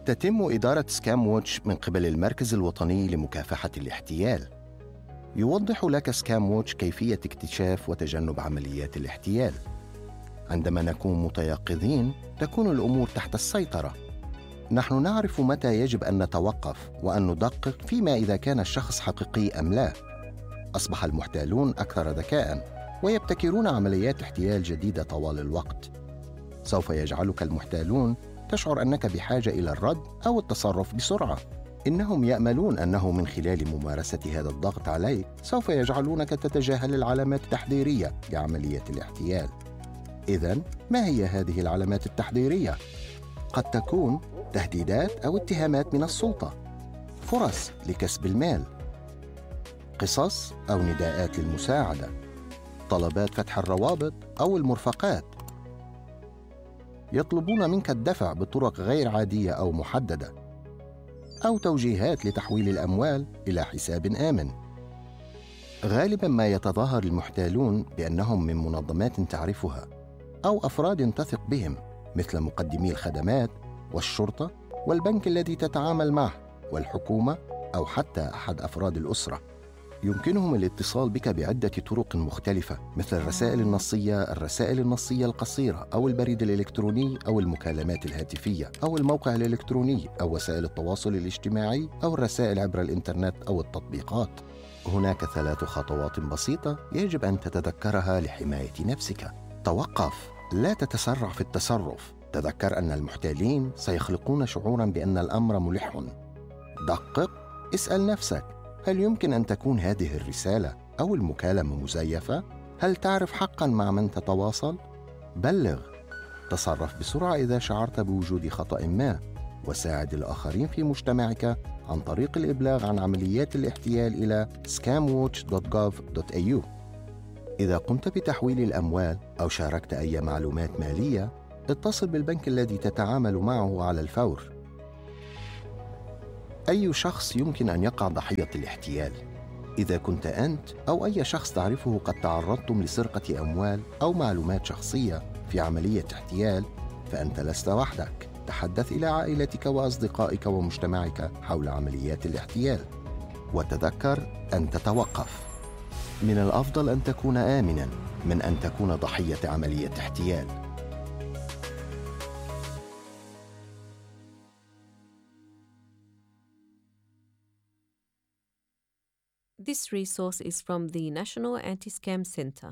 تتم إدارة سكام ووتش من قبل المركز الوطني لمكافحة الاحتيال. يوضح لك سكام ووتش كيفية اكتشاف وتجنب عمليات الاحتيال. عندما نكون متيقظين تكون الأمور تحت السيطرة. نحن نعرف متى يجب أن نتوقف وأن ندقق فيما إذا كان الشخص حقيقي أم لا. أصبح المحتالون أكثر ذكاءً ويبتكرون عمليات احتيال جديدة طوال الوقت. سوف يجعلك المحتالون تشعر أنك بحاجة إلى الرد أو التصرف بسرعة. إنهم يأملون أنه من خلال ممارسة هذا الضغط عليك سوف يجعلونك تتجاهل العلامات التحذيرية لعملية الاحتيال. إذن، ما هي هذه العلامات التحذيرية؟ قد تكون تهديدات أو اتهامات من السلطة، فرص لكسب المال، قصص أو نداءات للمساعدة، طلبات فتح الروابط أو المرفقات. يطلبون منك الدفع بطرق غير عادية أو محددة، أو توجيهات لتحويل الأموال إلى حساب آمن. غالباً ما يتظاهر المحتالون بأنهم من منظمات تعرفها أو أفراد تثق بهم، مثل مقدمي الخدمات والشرطة والبنك الذي تتعامل معه والحكومة أو حتى أحد أفراد الأسرة. يمكنهم الاتصال بك بعدة طرق مختلفة، مثل الرسائل النصية القصيرة أو البريد الإلكتروني أو المكالمات الهاتفية أو الموقع الإلكتروني أو وسائل التواصل الاجتماعي أو الرسائل عبر الإنترنت أو التطبيقات. هناك 3 خطوات بسيطة يجب أن تتذكرها لحماية نفسك. توقف، لا تتسرع في التصرف. تذكر أن المحتالين سيخلقون شعوراً بأن الأمر ملح. دقق، اسأل نفسك: هل يمكن أن تكون هذه الرسالة أو المكالمة مزيفة؟ هل تعرف حقاً مع من تتواصل؟ بلغ. تصرف بسرعة إذا شعرت بوجود خطأ ما، وساعد الآخرين في مجتمعك عن طريق الإبلاغ عن عمليات الاحتيال إلى scamwatch.gov.au. إذا قمت بتحويل الأموال أو شاركت أي معلومات مالية، اتصل بالبنك الذي تتعامل معه على الفور. أي شخص يمكن أن يقع ضحية الاحتيال. إذا كنت أنت أو أي شخص تعرفه قد تعرضتم لسرقة أموال أو معلومات شخصية في عملية احتيال، فأنت لست وحدك. تحدث إلى عائلتك وأصدقائك ومجتمعك حول عمليات الاحتيال، وتذكر أن تتوقف. من الأفضل أن تكون آمناً من أن تكون ضحية عملية احتيال. This resource is from the National Anti-Scam Center.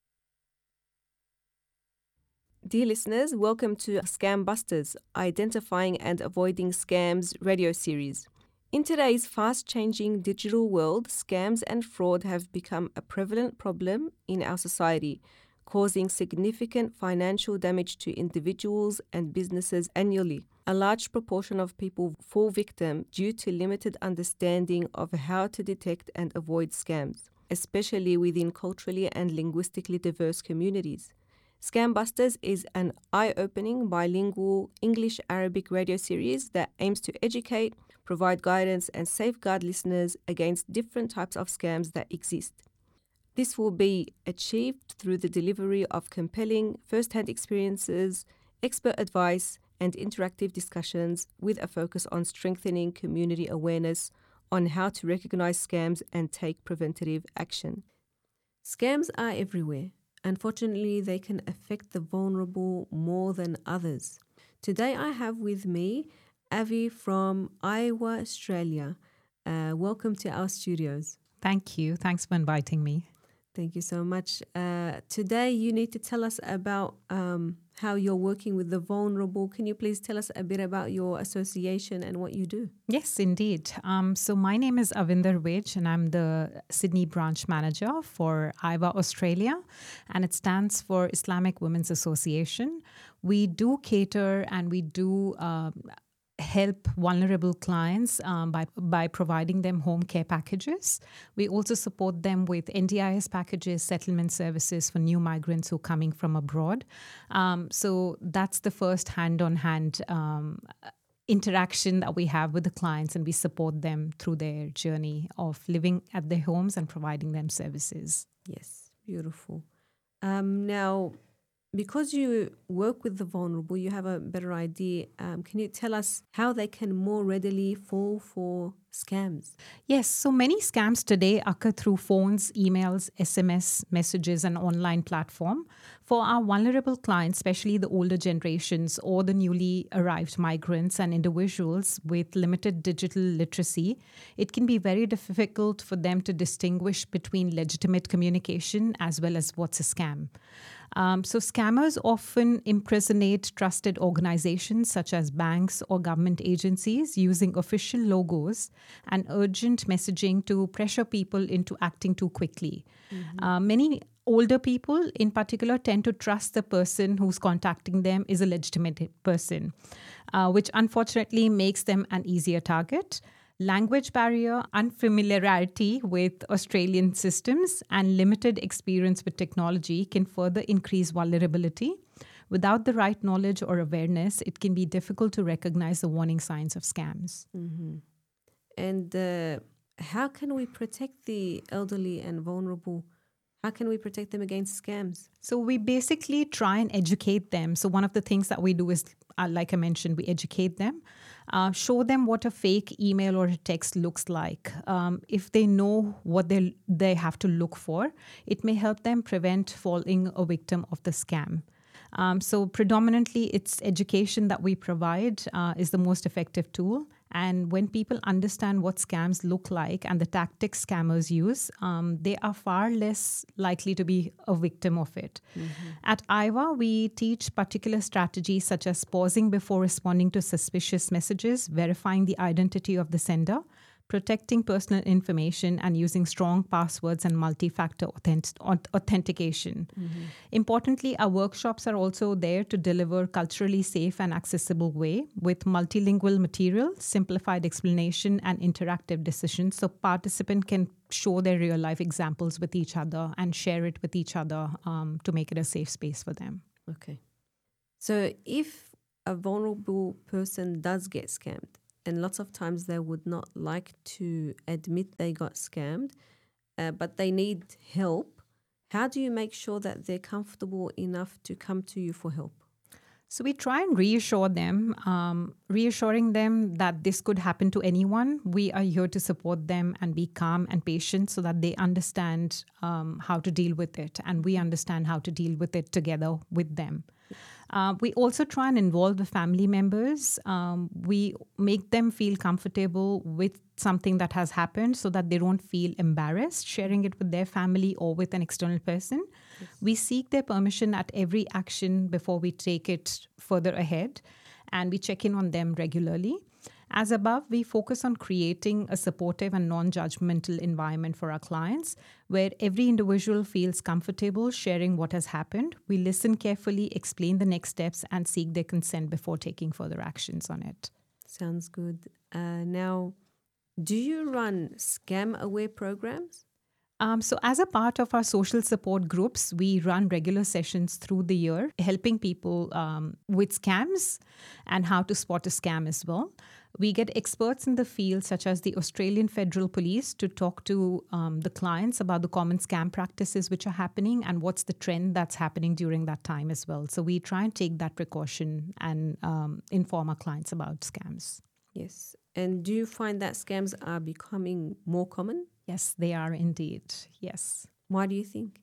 Dear listeners, welcome to Scam Busters, Identifying and Avoiding Scams radio series. In today's fast-changing digital world, scams and fraud have become a prevalent problem in our society, causing significant financial damage to individuals and businesses annually. A large proportion of people fall victim due to limited understanding of how to detect and avoid scams, especially within culturally and linguistically diverse communities. Scam Busters is an eye-opening bilingual English-Arabic radio series that aims to educate, provide guidance, and safeguard listeners against different types of scams that exist. This will be achieved through the delivery of compelling first-hand experiences, expert advice, and interactive discussions with a focus on strengthening community awareness on how to recognize scams and take preventative action. Scams are everywhere. Unfortunately, they can affect the vulnerable more than others. Today I have with me Avi from Iowa, Australia. Welcome to our studios. Thank you. Thanks for inviting me. Thank you so much. Today you need to tell us about how you're working with the vulnerable. Can you please tell us a bit about your association and what you do? Yes, indeed. So my name is Avinder Wej, and I'm the Sydney branch manager for Iowa, Australia, and it stands for Islamic Women's Association. We do cater and we do help vulnerable clients by providing them home care packages. We also support them with NDIS packages, settlement services for new migrants who are coming from abroad. So that's the first hand-on-hand interaction that we have with the clients, and we support them through their journey of living at their homes and providing them services. Yes, beautiful. Now, because you work with the vulnerable, you have a better idea. Can you tell us how they can more readily fall for scams? Yes, so many scams today occur through phones, emails, SMS messages, and online platform. For our vulnerable clients, especially the older generations or the newly arrived migrants and individuals with limited digital literacy, it can be very difficult for them to distinguish between legitimate communication as well as what's a scam. So scammers often impersonate trusted organizations such as banks or government agencies using official logos and urgent messaging to pressure people into acting too quickly. Many older people in particular tend to trust the person who's contacting them is a legitimate person, which unfortunately makes them an easier target. Language barrier, unfamiliarity with Australian systems, and limited experience with technology can further increase vulnerability. Without the right knowledge or awareness, it can be difficult to recognize the warning signs of scams. And how can we protect the elderly and vulnerable? How can we protect them against scams? So we basically try and educate them. So one of the things that we do is, like I mentioned, we educate them, show them what a fake email or a text looks like. If they know what they have to look for, it may help them prevent falling a victim of the scam. So predominantly, it's education that we provide is the most effective tool. And when people understand what scams look like and the tactics scammers use, they are far less likely to be a victim of it. At IVA, we teach particular strategies such as pausing before responding to suspicious messages, verifying the identity of the sender, protecting personal information, and using strong passwords and multi-factor authentication. Importantly, our workshops are also there to deliver culturally safe and accessible way with multilingual material, simplified explanation, and interactive decisions, so participants can show their real-life examples with each other and share it with each other to make it a safe space for them. Okay. So if a vulnerable person does get scammed, and lots of times they would not like to admit they got scammed, but they need help. How do you make sure that they're comfortable enough to come to you for help? So we try and reassure them, reassuring them that this could happen to anyone. We are here to support them and be calm and patient so that they understand how to deal with it, and we understand how to deal with it together with them. We also try and involve the family members. We make them feel comfortable with something that has happened so that they don't feel embarrassed sharing it with their family or with an external person. Yes. We seek their permission at every action before we take it further ahead, and we check in on them regularly. As above, we focus on creating a supportive and non-judgmental environment for our clients where every individual feels comfortable sharing what has happened. We listen carefully, explain the next steps, and seek their consent before taking further actions on it. Sounds good. Now, do you run scam-aware programs? So as a part of our social support groups, we run regular sessions through the year, helping people with scams and how to spot a scam as well. We get experts in the field, such as the Australian Federal Police, to talk to the clients about the common scam practices which are happening and what's the trend that's happening during that time as well. So we try and take that precaution and inform our clients about scams. Yes. And do you find that scams are becoming more common? Yes, they are indeed. Yes. Why do you think?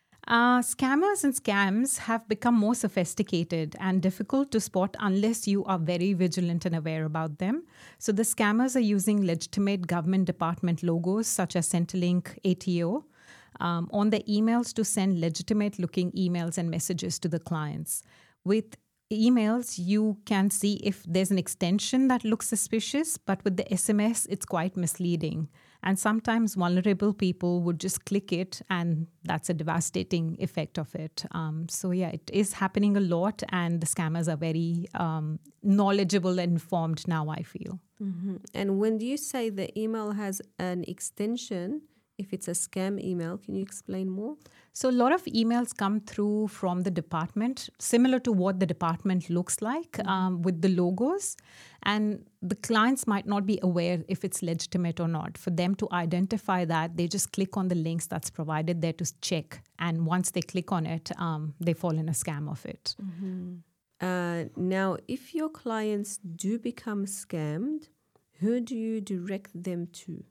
Scammers and scams have become more sophisticated and difficult to spot unless you are very vigilant and aware about them. So the scammers are using legitimate government department logos such as Centrelink, ATO, on their emails to send legitimate-looking emails and messages to the clients. With emails, you can see if there's an extension that looks suspicious, but with the SMS, it's quite misleading. And sometimes vulnerable people would just click it, and that's a devastating effect of it. So yeah, it is happening a lot, and the scammers are very knowledgeable and informed now, I feel. Mm-hmm. And when you say the email has an extension, if it's a scam email? Can you explain more? So a lot of emails come through from the department, similar to what the department looks like, with the logos. And the clients might not be aware if it's legitimate or not. For them to identify that, they just click on the links that's provided there to check. And once they click on it, they fall in a scam of it. Now, if your clients do become scammed, who do you direct them to?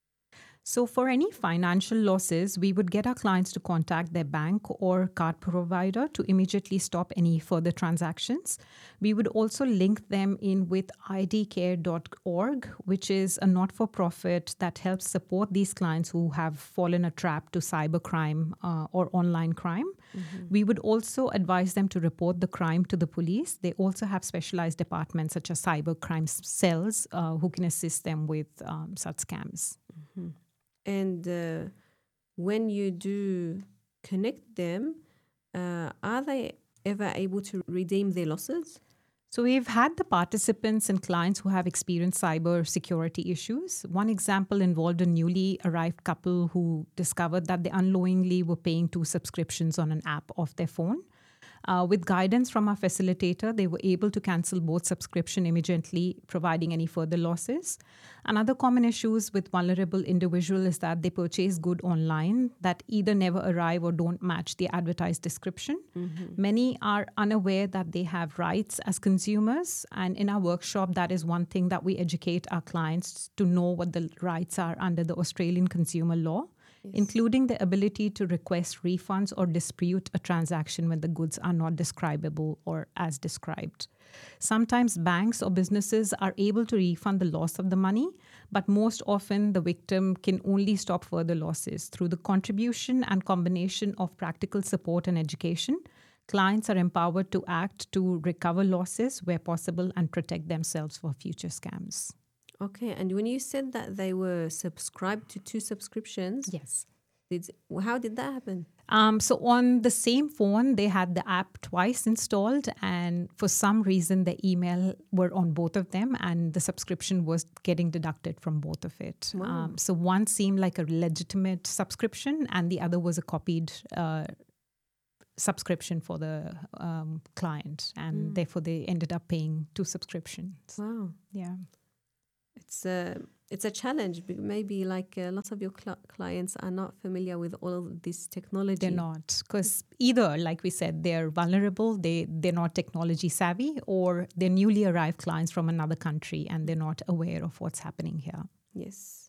So for any financial losses, we would get our clients to contact their bank or card provider to immediately stop any further transactions. We would also link them in with idcare.org, which is a not-for-profit that helps support these clients who have fallen a trap to cybercrime or online crime. We would also advise them to report the crime to the police. They also have specialized departments such as cybercrime cells who can assist them with such scams. And when you do connect them, are they ever able to redeem their losses? So we've had the participants and clients who have experienced cyber security issues. One example involved a newly arrived couple who discovered that they unknowingly were paying 2 subscriptions on an app off their phone. With guidance from our facilitator, they were able to cancel both subscription immediately, providing any further losses. Another common issues with vulnerable individual is that they purchase good online that either never arrive or don't match the advertised description. Many are unaware that they have rights as consumers. And in our workshop, that is one thing that we educate our clients to know what the rights are under the Australian consumer law. Including the ability to request refunds or dispute a transaction when the goods are not describable or as described. Sometimes banks or businesses are able to refund the loss of the money, but most often the victim can only stop further losses through the contribution and combination of practical support and education. Clients are empowered to act to recover losses where possible and protect themselves for future scams. Okay, and when you said that they were subscribed to 2 subscriptions, Yes. How did that happen? So on the same phone, they had the app twice installed, and for some reason, the email were on both of them, and the subscription was getting deducted from both of it. Wow. So one seemed like a legitimate subscription, and the other was a copied subscription for the client, and therefore they ended up paying 2 subscriptions. Wow. Yeah. It's a challenge. Maybe like lots of your clients are not familiar with all of this technology. They're not, because either, like we said, they're vulnerable, they're not technology savvy, or they're newly arrived clients from another country and they're not aware of what's happening here. Yes.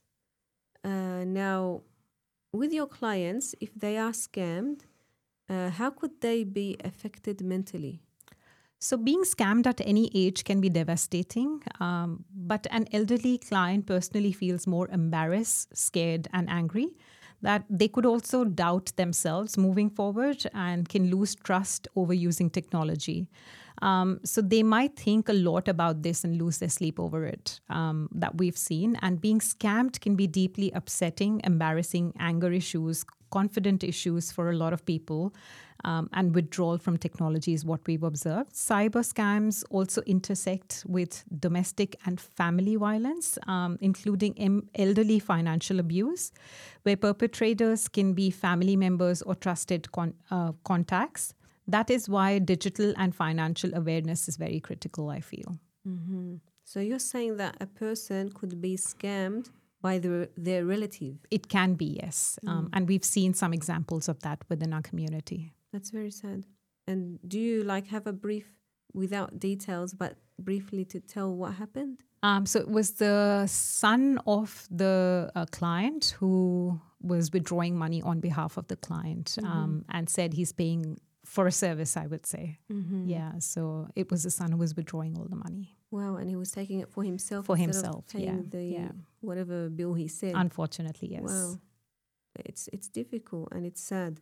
Now, with your clients, if they are scammed, how could they be affected mentally? So being scammed at any age can be devastating, but an elderly client personally feels more embarrassed, scared, and angry, that they could also doubt themselves moving forward and can lose trust over using technology. So they might think a lot about this and lose their sleep over it, that we've seen. And being scammed can be deeply upsetting, embarrassing, anger issues, confident issues for a lot of people, and withdrawal from technology is what we've observed. Cyber scams also intersect with domestic and family violence, including elderly financial abuse, where perpetrators can be family members or trusted contacts. That is why digital and financial awareness is very critical, I feel. Mm-hmm. So you're saying that a person could be scammed by their relative? It can be, yes. And we've seen some examples of that within our community. That's very sad. And do you have a brief, without details, but briefly to tell what happened? So it was the son of the client who was withdrawing money on behalf of the client, and said he's paying for a service, I would say. Yeah, so it was the son who was withdrawing all the money. Wow, and he was taking it for himself. For himself, paying whatever bill he said. Unfortunately, yes. Wow, it's difficult and it's sad.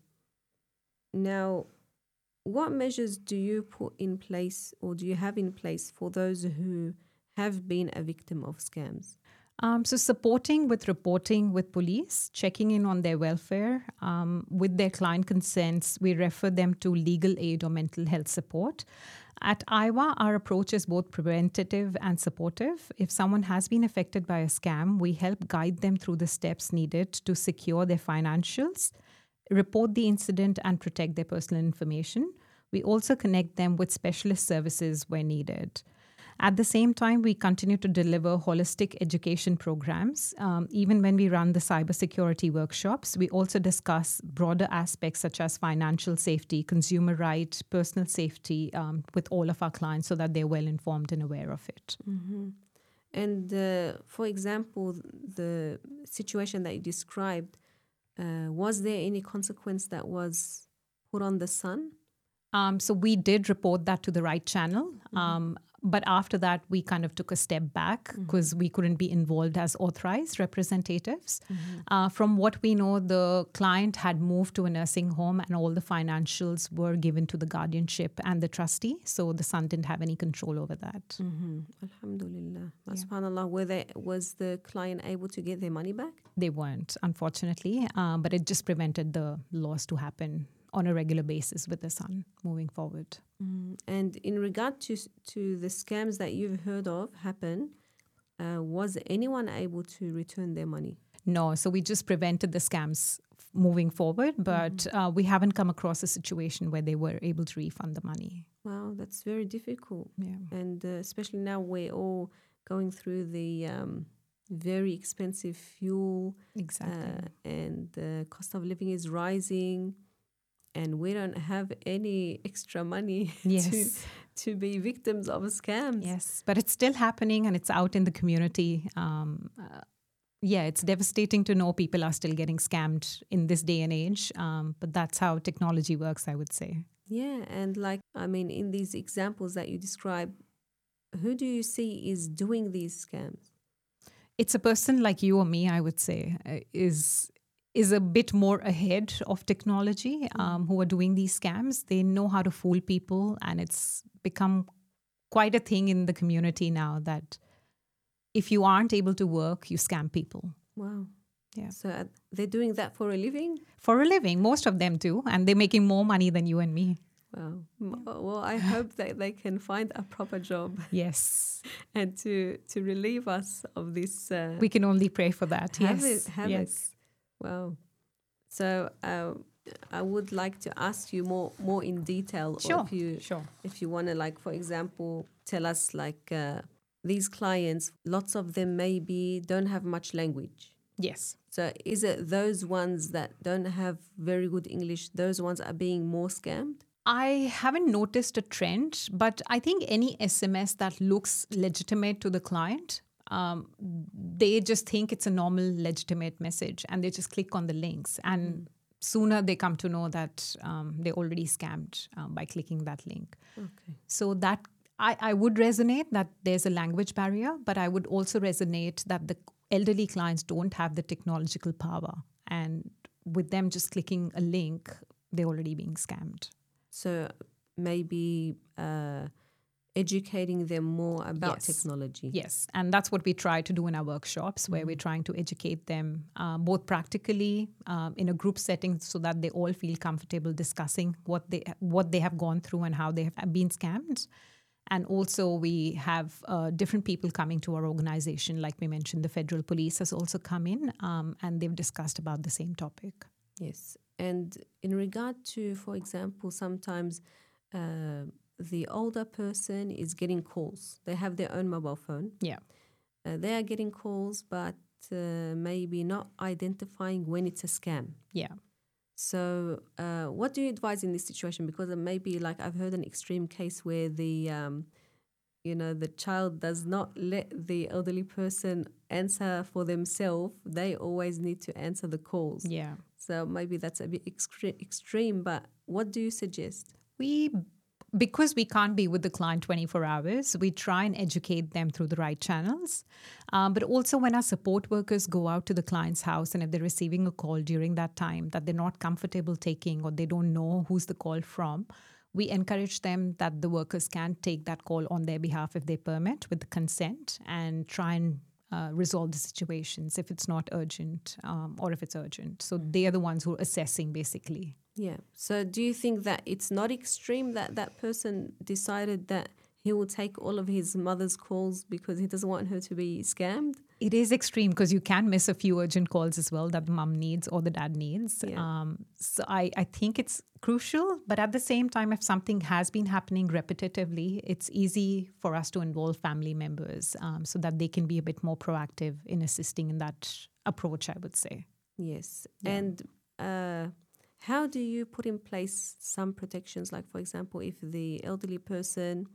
Now, what measures do you put in place, or do you have in place for those who have been a victim of scams? So supporting with reporting with police, checking in on their welfare. With their client consents, we refer them to legal aid or mental health support. At IWA, our approach is both preventative and supportive. If someone has been affected by a scam, we help guide them through the steps needed to secure their financials, report the incident, and protect their personal information. We also connect them with specialist services where needed. At the same time, we continue to deliver holistic education programs. Even when we run the cybersecurity workshops, we also discuss broader aspects such as financial safety, consumer rights, personal safety with all of our clients so that they're well informed and aware of it. Mm-hmm. And for example, the situation that you described, was there any consequence that was put on the son? So we did report that to the right channel. But after that, we kind of took a step back because we couldn't be involved as authorized representatives. From what we know, the client had moved to a nursing home and all the financials were given to the guardianship and the trustee. So the son didn't have any control over that. Alhamdulillah. SubhanAllah, was the client able to get their money back? They weren't, unfortunately. But it just prevented the loss to happen on a regular basis with the son moving forward. And in regard to the scams that you've heard of happen, was anyone able to return their money? No, so we just prevented the scams moving forward, but we haven't come across a situation where they were able to refund the money. Wow, that's very difficult. Yeah. And especially now we're all going through the very expensive fuel. Exactly. And the cost of living is rising. And we don't have any extra money to be victims of scams. Yes, but it's still happening and it's out in the community. It's devastating to know people are still getting scammed in this day and age. But that's how technology works, I would say. Yeah, and in these examples that you describe, who do you see is doing these scams? It's a person like you or me, I would say, is a bit more ahead of technology, who are doing these scams. They know how to fool people, and it's become quite a thing in the community now that if you aren't able to work, you scam people. Wow. Yeah. So they're doing that for a living? For a living, most of them do, and they're making more money than you and me. Wow. Well, I hope that they can find a proper job. Yes. And to relieve us of this. We can only pray for that. Havoc. Wow. So I would like to ask you more in detail. Sure. If you want to, for example, tell us these clients, lots of them maybe don't have much language. Yes. So is it those ones that don't have very good English, those ones are being more scammed? I haven't noticed a trend, but I think any SMS that looks legitimate to the client, they just think it's a normal legitimate message and they just click on the links, and sooner they come to know that they're already scammed by clicking that link. Okay. So that I would resonate that there's a language barrier, but I would also resonate that the elderly clients don't have the technological power, and with them just clicking a link, they're already being scammed. So maybe educating them more about technology. Yes, and that's what we try to do in our workshops, where we're trying to educate them both practically in a group setting so that they all feel comfortable discussing what they have gone through and how they have been scammed. And also we have different people coming to our organization. Like we mentioned, the Federal Police has also come in and they've discussed about the same topic. Yes. And in regard to, for example, sometimes the older person is getting calls. They have their own mobile phone. Yeah. They are getting calls, but maybe not identifying when it's a scam. Yeah. So what do you advise in this situation? Because maybe I've heard an extreme case where the child does not let the elderly person answer for themselves. They always need to answer the calls. Yeah. So maybe that's a bit extreme, but what do you suggest? Because we can't be with the client 24 hours, we try and educate them through the right channels. But also when our support workers go out to the client's house and if they're receiving a call during that time that they're not comfortable taking or they don't know who's the call from, we encourage them that the workers can take that call on their behalf if they permit with the consent and try and resolve the situations if it's not urgent or if it's urgent. So they are the ones who are assessing basically. Yeah. So do you think that it's not extreme that that person decided that he will take all of his mother's calls because he doesn't want her to be scammed? It is extreme because you can miss a few urgent calls as well that the mom needs or the dad needs. Yeah. So I think it's crucial. But at the same time, if something has been happening repetitively, it's easy for us to involve family members so that they can be a bit more proactive in assisting in that approach, I would say. Yes. Yeah. And how do you put in place some protections? Like, for example, if the elderly person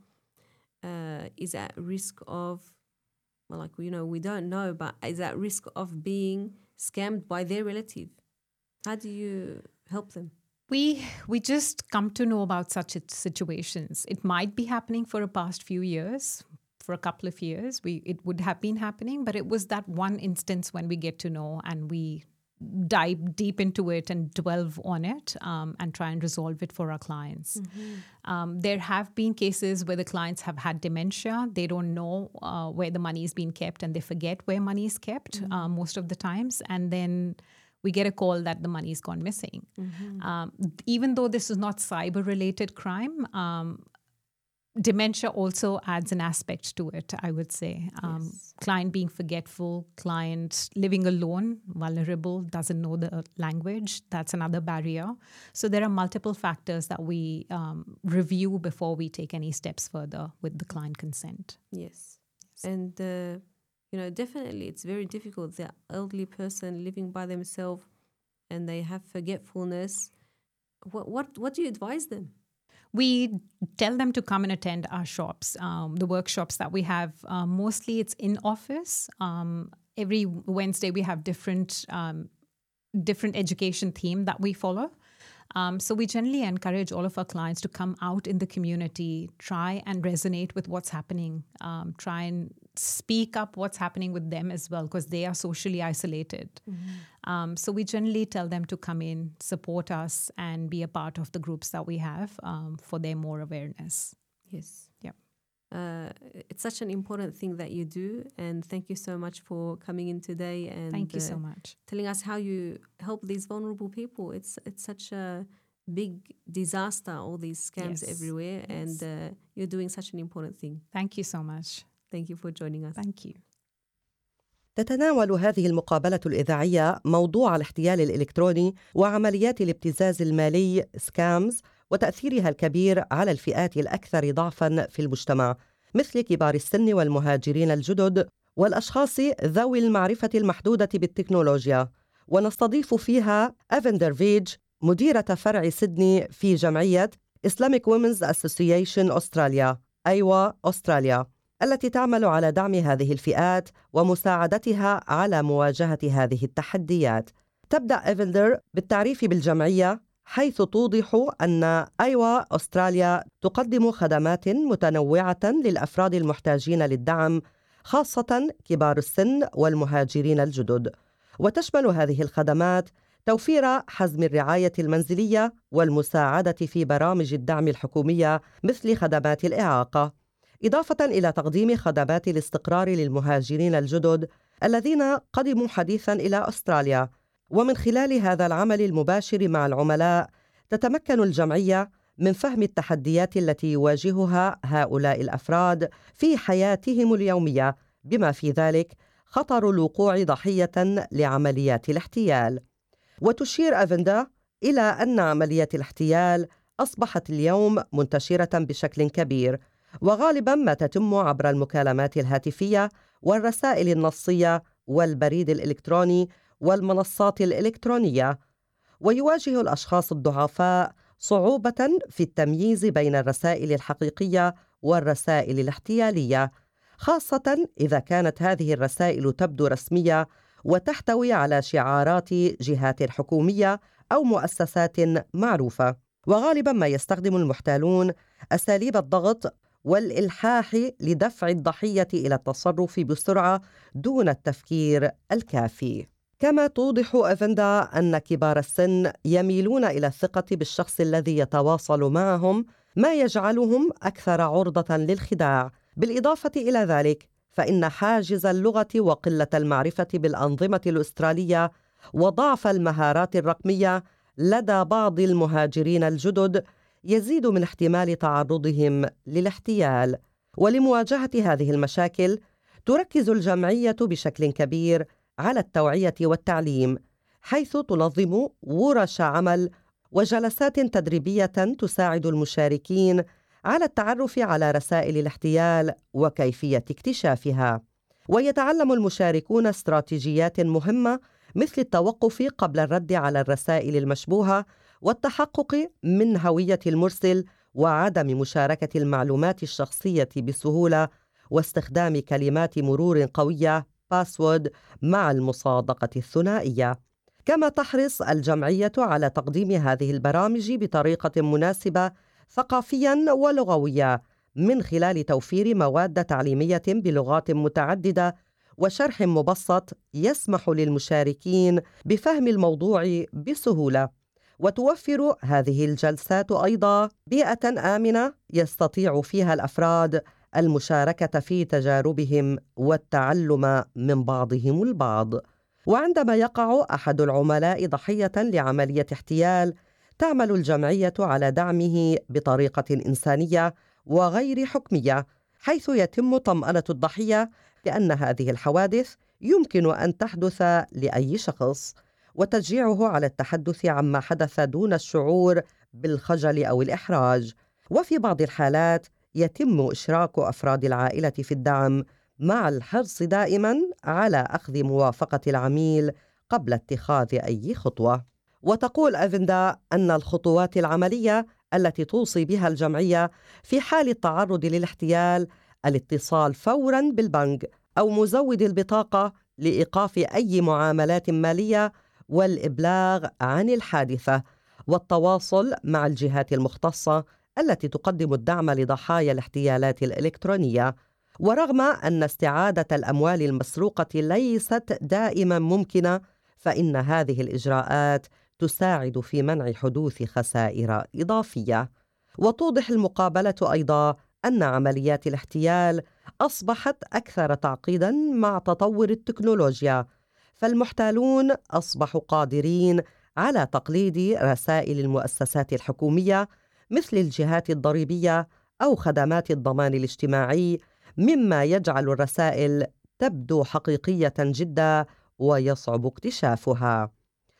is at risk of, well, like, we don't know, but is at risk of being scammed by their relative, how do you help them? We just come to know about such situations. It might be happening for the past few years, for a couple of years. It would have been happening, but it was that one instance when we get to know and we dive deep into it and delve on it and try and resolve it for our clients. Mm-hmm. There have been cases where the clients have had dementia. They don't know where the money is being kept and they forget where money is kept most of the times. And then we get a call that the money is gone missing. Mm-hmm. Even though this is not cyber-related crime, dementia also adds an aspect to it, I would say. Yes. Client being forgetful, client living alone, vulnerable, doesn't know the language. That's another barrier. So there are multiple factors that we review before we take any steps further with the client consent. Yes. And, definitely it's very difficult. The elderly person living by themselves and they have forgetfulness. What do you advise them? We tell them to come and attend our shops, the workshops that we have. Mostly it's in office. Every Wednesday we have different education theme that we follow. So we generally encourage all of our clients to come out in the community, try and resonate with what's happening, try and speak up what's happening with them as well, because they are socially isolated. Mm-hmm. So we generally tell them to come in, support us, and be a part of the groups that we have for their more awareness. Yes. Yep. It's such an important thing that you do, and thank you so much for coming in today and Thank you so much. telling us how you help these vulnerable people. It's such a big disaster, all these scams everywhere, Yes. and you're doing such an important thing. Thank you so much. Thank you for joining us. Thank you. تتناول هذه المقابلة الإذاعية موضوع الاحتيال الإلكتروني وعمليات الابتزاز المالي سكامز وتأثيرها الكبير على الفئات الأكثر ضعفاً في المجتمع مثل كبار السن والمهاجرين الجدد والأشخاص ذوي المعرفة المحدودة بالتكنولوجيا. ونستضيف فيها أفندر فيج مديرة فرع سيدني في جمعية Islamic Women's Association أستراليا أيوا أستراليا التي تعمل على دعم هذه الفئات ومساعدتها على مواجهة هذه التحديات. تبدأ أفندر بالتعريف بالجمعية حيث توضح أن أيوا أستراليا تقدم خدمات متنوعة للأفراد المحتاجين للدعم خاصة كبار السن والمهاجرين الجدد، وتشمل هذه الخدمات توفير حزم الرعاية المنزلية والمساعدة في برامج الدعم الحكومية مثل خدمات الإعاقة، إضافة إلى تقديم خدمات الاستقرار للمهاجرين الجدد الذين قدموا حديثاً إلى أستراليا. ومن خلال هذا العمل المباشر مع العملاء تتمكن الجمعية من فهم التحديات التي يواجهها هؤلاء الأفراد في حياتهم اليومية، بما في ذلك خطر الوقوع ضحية لعمليات الاحتيال. وتشير أفندا إلى أن عمليات الاحتيال أصبحت اليوم منتشرة بشكل كبير، وغالباً ما تتم عبر المكالمات الهاتفية والرسائل النصية والبريد الإلكتروني والمنصات الإلكترونية. ويواجه الأشخاص الضعفاء صعوبة في التمييز بين الرسائل الحقيقية والرسائل الاحتيالية، خاصة إذا كانت هذه الرسائل تبدو رسمية وتحتوي على شعارات جهات حكومية أو مؤسسات معروفة. وغالباً ما يستخدم المحتالون أساليب الضغط والإلحاح لدفع الضحية إلى التصرف بسرعة دون التفكير الكافي. كما توضح أفندا أن كبار السن يميلون إلى الثقة بالشخص الذي يتواصل معهم، ما يجعلهم أكثر عرضة للخداع. بالإضافة إلى ذلك فإن حاجز اللغة وقلة المعرفة بالأنظمة الأسترالية وضعف المهارات الرقمية لدى بعض المهاجرين الجدد يزيد من احتمال تعرضهم للاحتيال. ولمواجهة هذه المشاكل تركز الجمعية بشكل كبير على التوعية والتعليم، حيث تنظم ورش عمل وجلسات تدريبية تساعد المشاركين على التعرف على رسائل الاحتيال وكيفية اكتشافها. ويتعلم المشاركون استراتيجيات مهمة مثل التوقف قبل الرد على الرسائل المشبوهة والتحقق من هوية المرسل وعدم مشاركة المعلومات الشخصية بسهولة واستخدام كلمات مرور قوية باسورد مع المصادقة الثنائية. كما تحرص الجمعية على تقديم هذه البرامج بطريقة مناسبة ثقافياً ولغوية من خلال توفير مواد تعليمية بلغات متعددة وشرح مبسط يسمح للمشاركين بفهم الموضوع بسهولة. وتوفر هذه الجلسات أيضاً بيئة آمنة يستطيع فيها الأفراد المشاركة في تجاربهم والتعلم من بعضهم البعض. وعندما يقع أحد العملاء ضحية لعملية احتيال، تعمل الجمعية على دعمه بطريقة إنسانية وغير حكمية، حيث يتم طمأنة الضحية لأن هذه الحوادث يمكن أن تحدث لأي شخص، وتشجيعه على التحدث عما حدث دون الشعور بالخجل أو الإحراج. وفي بعض الحالات يتم إشراك أفراد العائلة في الدعم، مع الحرص دائماً على أخذ موافقة العميل قبل اتخاذ أي خطوة. وتقول أفندا أن الخطوات العملية التي توصي بها الجمعية في حال التعرض للاحتيال الاتصال فوراً بالبنك أو مزود البطاقة لإيقاف أي معاملات مالية والإبلاغ عن الحادثة، والتواصل مع الجهات المختصة التي تقدم الدعم لضحايا الاحتيالات الإلكترونية. ورغم أن استعادة الأموال المسروقة ليست دائما ممكنة، فإن هذه الإجراءات تساعد في منع حدوث خسائر إضافية. وتوضح المقابلة أيضا أن عمليات الاحتيال أصبحت أكثر تعقيدا مع تطور التكنولوجيا، فالمحتالون أصبحوا قادرين على تقليد رسائل المؤسسات الحكومية مثل الجهات الضريبية أو خدمات الضمان الاجتماعي، مما يجعل الرسائل تبدو حقيقية جدا ويصعب اكتشافها.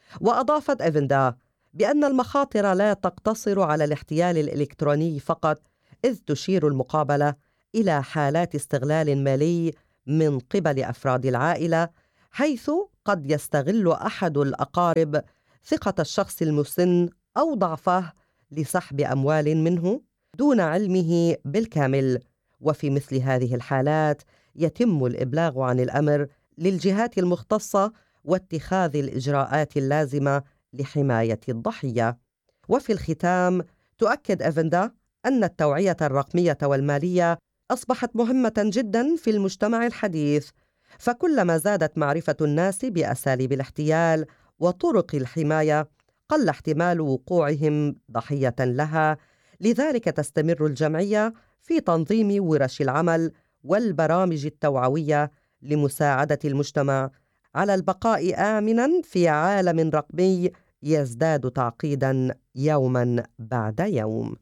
وأضافت أفندا بأن المخاطر لا تقتصر على الاحتيال الإلكتروني فقط، إذ تشير المقابلة إلى حالات استغلال مالي من قبل أفراد العائلة، حيث قد يستغل أحد الأقارب ثقة الشخص المسن أو ضعفه لسحب أموال منه دون علمه بالكامل. وفي مثل هذه الحالات يتم الإبلاغ عن الأمر للجهات المختصة واتخاذ الإجراءات اللازمة لحماية الضحية. وفي الختام تؤكد أفندا أن التوعية الرقمية والمالية أصبحت مهمة جدا في المجتمع الحديث، فكلما زادت معرفة الناس بأساليب الاحتيال وطرق الحماية قل احتمال وقوعهم ضحية لها. لذلك تستمر الجمعية في تنظيم ورش العمل والبرامج التوعوية لمساعدة المجتمع على البقاء آمناً في عالم رقمي يزداد تعقيداً يوماً بعد يوم.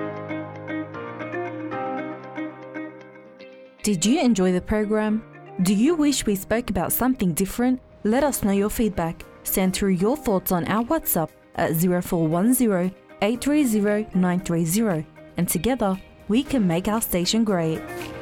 Did you enjoy the program? Do you wish we spoke about something different? Let us know your feedback. Send through your thoughts on our WhatsApp at 0410 830 930, and together we can make our station great.